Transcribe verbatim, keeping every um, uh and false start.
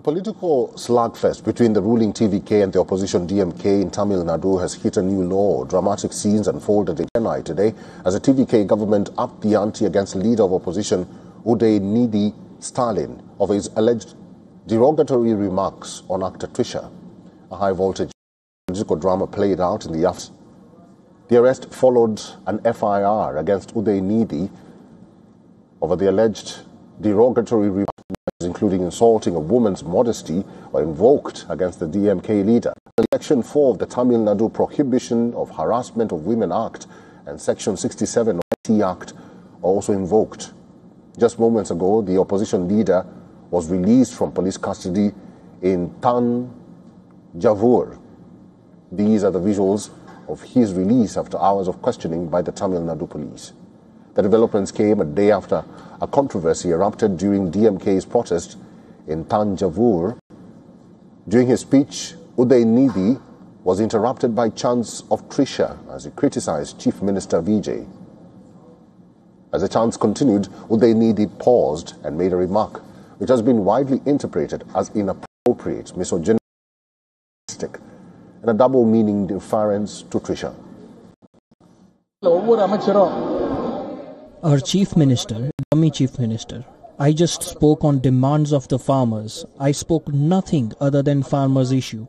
political slugfest between the ruling T V K and the opposition D M K in Tamil Nadu has hit a new low. Dramatic scenes unfolded in Chennai today as the T V K government upped the ante against the leader of opposition Udayanidhi Stalin of his alleged derogatory remarks on actor Trisha. A high-voltage political drama played out in the afternoon. The arrest followed an F I R against Udayanidhi over the alleged derogatory remarks, including insulting a woman's modesty, were invoked against the D M K leader. Section four of the Tamil Nadu Prohibition of Harassment of Women Act and Section sixty-seven of the I T Act are also invoked. Just moments ago, the opposition leader was released from police custody in Thanjavur. These are the visuals of his release after hours of questioning by the Tamil Nadu police. The developments came a day after a controversy erupted during D M K's protest in Thanjavur. During his speech, Udayanidhi was interrupted by chants of Trisha as he criticized Chief Minister Vijay. As the chants continued, Udayanidhi paused and made a remark which has been widely interpreted as inappropriate, misogynistic, and a double-meaning deference to Trisha. Our Chief Minister, dummy Chief Minister, I just spoke on demands of the farmers. I spoke nothing other than farmers' issue.